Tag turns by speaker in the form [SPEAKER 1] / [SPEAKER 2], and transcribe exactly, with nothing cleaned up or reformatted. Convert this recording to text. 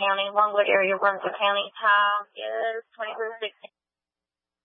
[SPEAKER 1] County, Longwood area, Brunswick County. Time is twenty-four sixty.